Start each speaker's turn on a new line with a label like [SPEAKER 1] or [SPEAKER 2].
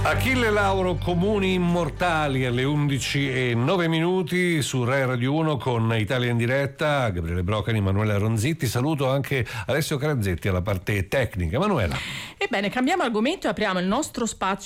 [SPEAKER 1] Achille Lauro, Comuni Immortali, alle 11:09 su Rai Radio 1 con Italia in diretta, Gabriele Brocani, Manuela Ronzitti. Saluto anche Alessio Carazzetti alla parte tecnica. Manuela.
[SPEAKER 2] Ebbene, cambiamo argomento e apriamo il nostro spazio